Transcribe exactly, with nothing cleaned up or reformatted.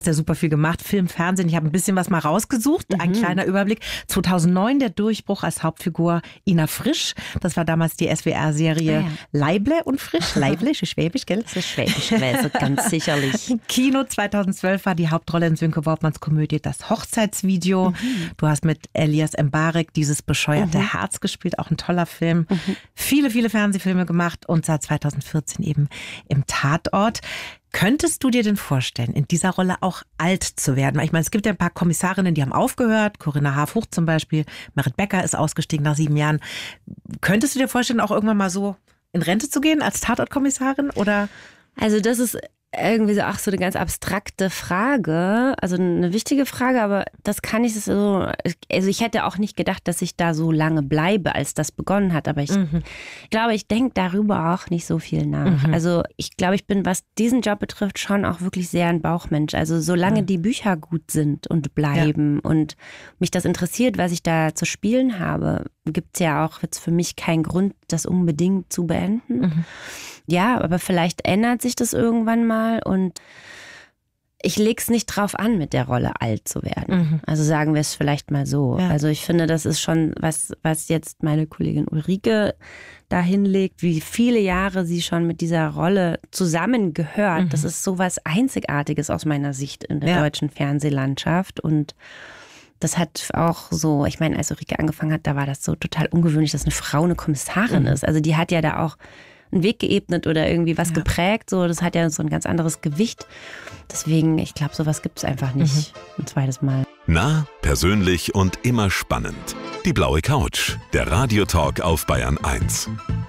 Ja, super viel gemacht, Film, Fernsehen. Ich habe ein bisschen was mal rausgesucht. Mhm. Ein kleiner Überblick. zweitausendneun der Durchbruch als Hauptfigur Ina Frisch. Das war damals die S W R-Serie ah, ja. Leible und Frisch. Leible, ist Schwäbisch, gell? Das ist Schwäbisch gewesen, ganz sicherlich. Kino zweitausendzwölf war die Hauptrolle in Sönke Wortmanns Komödie Das Hochzeitsvideo. Mhm. Du hast mit Elias Mbarek dieses bescheuerte mhm. Herz gespielt. Auch ein toller Film. Mhm. Viele, viele Fernsehfilme gemacht und seit zweitausendvierzehn eben im Tatort. Könntest du dir denn vorstellen, in dieser Rolle auch alt zu werden? Ich meine, es gibt ja ein paar Kommissarinnen, die haben aufgehört. Corinna Harfuch zum Beispiel. Merit Becker ist ausgestiegen nach sieben Jahren. Könntest du dir vorstellen, auch irgendwann mal so in Rente zu gehen als Tatortkommissarin? Oder? Also das ist irgendwie so, ach, so eine ganz abstrakte Frage, also eine wichtige Frage, aber das kann ich so, also ich hätte auch nicht gedacht, dass ich da so lange bleibe, als das begonnen hat, aber ich mhm. glaube, ich denke darüber auch nicht so viel nach. Mhm. Also ich glaube, ich bin, was diesen Job betrifft, schon auch wirklich sehr ein Bauchmensch. Also solange mhm. die Bücher gut sind und bleiben ja. und mich das interessiert, was ich da zu spielen habe, gibt es ja auch jetzt für mich keinen Grund, das unbedingt zu beenden. Mhm. Ja, aber vielleicht ändert sich das irgendwann mal und ich leg's nicht drauf an, mit der Rolle alt zu werden. Mhm. Also sagen wir es vielleicht mal so. Ja. Also ich finde, das ist schon was, was jetzt meine Kollegin Ulrike da hinlegt, wie viele Jahre sie schon mit dieser Rolle zusammengehört. Mhm. Das ist so was Einzigartiges aus meiner Sicht in der ja. deutschen Fernsehlandschaft und das hat auch so, ich meine, als Ulrike angefangen hat, da war das so total ungewöhnlich, dass eine Frau eine Kommissarin mhm. ist. Also die hat ja da auch einen Weg geebnet oder irgendwie was ja. geprägt. So, das hat ja so ein ganz anderes Gewicht. Deswegen, ich glaube, sowas gibt es einfach nicht mhm. ein zweites Mal. Nah, persönlich und immer spannend. Die blaue Couch, der Radiotalk auf Bayern eins.